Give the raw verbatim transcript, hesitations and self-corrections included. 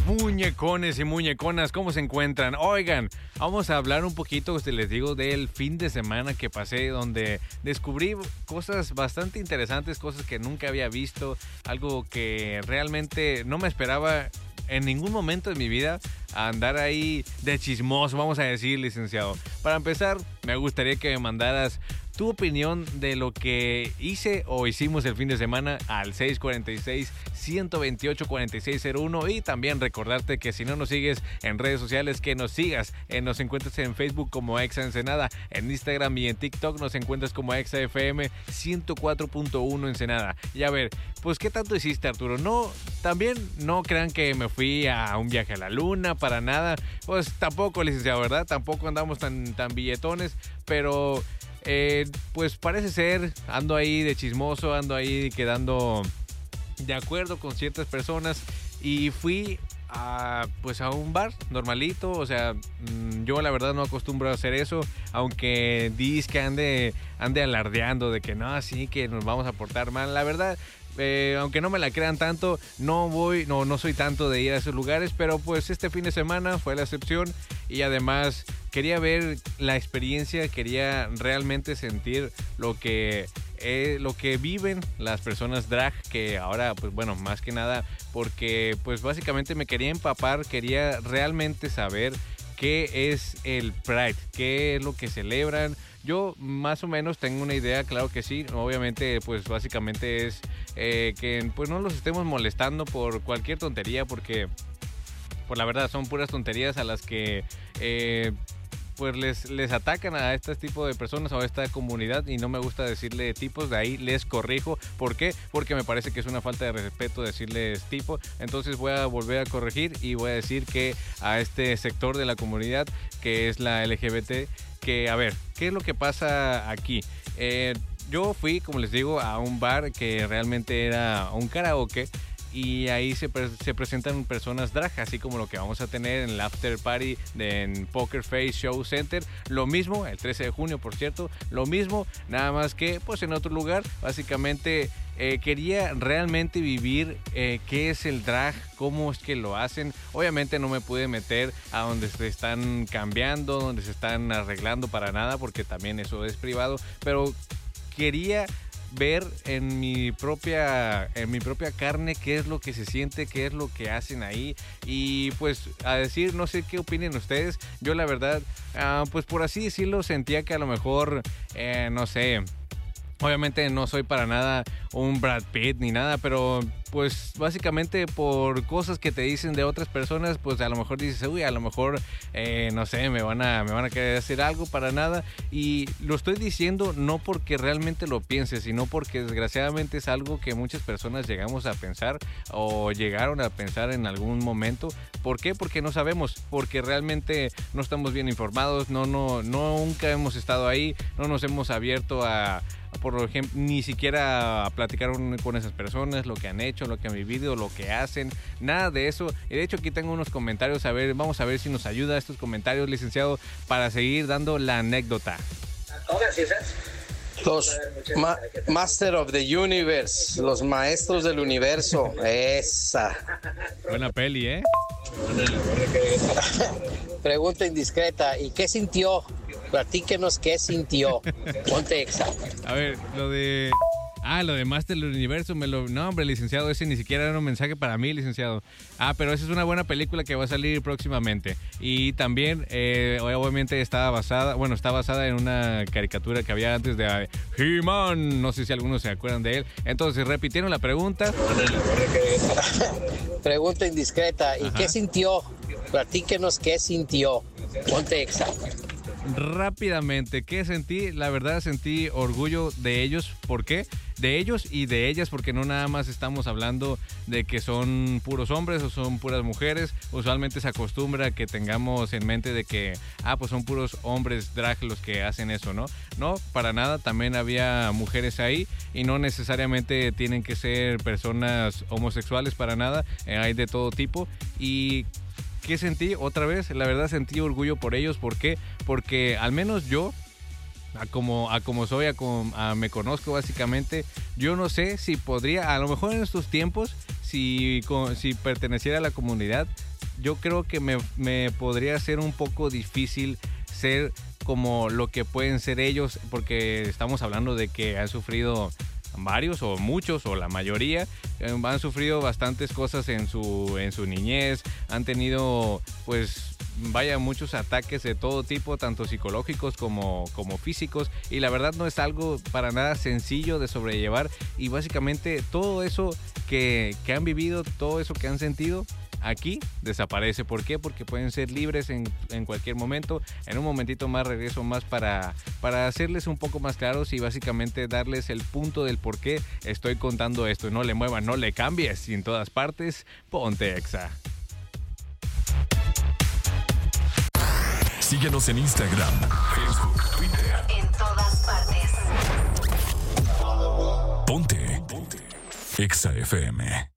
Muñecones y muñeconas, ¿cómo se encuentran? Oigan, vamos a hablar un poquito, les digo, del fin de semana que pasé, donde descubrí cosas bastante interesantes, cosas que nunca había visto, algo que realmente no me esperaba en ningún momento de mi vida, a andar ahí de chismoso, vamos a decir, licenciado. Para empezar, me gustaría que me mandaras tu opinión de lo que hice o hicimos el fin de semana al seis cuatro seis, uno dos ocho, cuatro seis cero uno, y también recordarte que si no nos sigues en redes sociales, que nos sigas. Eh, nos encuentras en Facebook como Exa Ensenada, en Instagram y en TikTok nos encuentras como Exa F M ciento cuatro punto uno Ensenada. Y a ver, pues ¿qué tanto hiciste, Arturo? No, también no crean que me fui a un viaje a la luna, para nada. Pues tampoco, licenciado, ¿verdad? Tampoco andamos tan, tan billetones, pero Eh, pues parece ser, ando ahí de chismoso, ando ahí quedando de acuerdo con ciertas personas y fui a, pues a un bar normalito. O sea, yo la verdad no acostumbro a hacer eso, aunque dice que ande, ande alardeando de que no, sí, que nos vamos a portar mal. La verdad, Eh, aunque no me la crean tanto, no voy, no, no soy tanto de ir a esos lugares, pero pues este fin de semana fue la excepción y además quería ver la experiencia, quería realmente sentir lo que, eh, lo que viven las personas drag, que ahora pues bueno, más que nada porque pues básicamente me quería empapar, quería realmente saber qué es el Pride, qué es lo que celebran. Yo más o menos tengo una idea, claro que sí. Obviamente, pues básicamente es eh, que pues no los estemos molestando por cualquier tontería, porque por la verdad son puras tonterías a las que eh, pues les, les atacan a este tipo de personas o a esta comunidad, y no me gusta decirle tipos, de ahí les corrijo. ¿Por qué? Porque me parece que es una falta de respeto decirles tipo. Entonces voy a volver a corregir y voy a decir que a este sector de la comunidad, que es la L G B T, que a ver, ¿qué es lo que pasa aquí? Eh, yo fui, como les digo, a un bar que realmente era un karaoke, y ahí se, pre- se presentan personas drag, así como lo que vamos a tener en el after party de en Poker Face Show Center. Lo mismo, el trece de junio, por cierto, lo mismo, nada más que pues en otro lugar. Básicamente eh, quería realmente vivir eh, qué es el drag, cómo es que lo hacen. Obviamente no me pude meter a donde se están cambiando, donde se están arreglando, para nada, porque también eso es privado, pero quería ver en mi propia en mi propia carne qué es lo que se siente, qué es lo que hacen ahí. Y pues a decir, no sé qué opinen ustedes, yo la verdad uh, pues por así decirlo sentía que a lo mejor eh, no sé, obviamente no soy para nada un Brad Pitt ni nada, pero pues básicamente por cosas que te dicen de otras personas, pues a lo mejor dices, uy, a lo mejor eh, no sé, me van a me van a querer hacer algo, para nada. Y lo estoy diciendo no porque realmente lo piense, sino porque desgraciadamente es algo que muchas personas llegamos a pensar o llegaron a pensar en algún momento. ¿Por qué? Porque no sabemos, porque realmente no estamos bien informados, no no no nunca hemos estado ahí, no nos hemos abierto a, por ejemplo, ni siquiera a platicar con esas personas, lo que han hecho, lo que han vivido, lo que hacen, nada de eso. Y de hecho aquí tengo unos comentarios, a ver, vamos a ver si nos ayuda estos comentarios, licenciado, para seguir dando la anécdota. Los ma- Master of the Universe, los maestros del universo, esa. Buena peli, ¿eh? Pregunta indiscreta, ¿y qué sintió? Platíquenos qué sintió. Ponte Exa. A ver, lo de... Ah, lo de Master del Universo, me lo... No, hombre, licenciado, ese ni siquiera era un mensaje para mí, licenciado. Ah, pero esa es una buena película que va a salir próximamente. Y también, eh, obviamente, está basada... Bueno, está basada en una caricatura que había antes de He-Man. No sé si algunos se acuerdan de él. Entonces, repitieron la pregunta. Pregunta indiscreta, ¿y Ajá. qué sintió? Platíquenos qué sintió. Ponte Exa. Rápidamente, ¿qué sentí? La verdad sentí orgullo de ellos. ¿Por qué? De ellos y de ellas, porque no nada más estamos hablando de que son puros hombres o son puras mujeres. Usualmente se acostumbra que tengamos en mente de que, ah, pues son puros hombres drag los que hacen eso, ¿no? No, para nada, también había mujeres ahí y no necesariamente tienen que ser personas homosexuales, para nada, eh, hay de todo tipo. Y ¿qué sentí? Otra vez, la verdad sentí orgullo por ellos. ¿Por qué? Porque al menos yo, a como, a como soy, a como a me conozco básicamente, yo no sé si podría, a lo mejor en estos tiempos, si, si perteneciera a la comunidad, yo creo que me, me podría ser un poco difícil ser como lo que pueden ser ellos, porque estamos hablando de que han sufrido varios o muchos o la mayoría, eh, han sufrido bastantes cosas en su, en su niñez, han tenido pues vaya muchos ataques de todo tipo, tanto psicológicos como, como físicos, y la verdad no es algo para nada sencillo de sobrellevar, y básicamente todo eso que, que han vivido, todo eso que han sentido aquí desaparece. ¿Por qué? Porque pueden ser libres en, en cualquier momento. En un momentito más regreso más para, para hacerles un poco más claros y básicamente darles el punto del por qué estoy contando esto. No le muevas, no le cambies, y en todas partes, ponte Exa. Síguenos en Instagram, Facebook, Twitter. En todas partes. Ponte, ponte. Exa F M.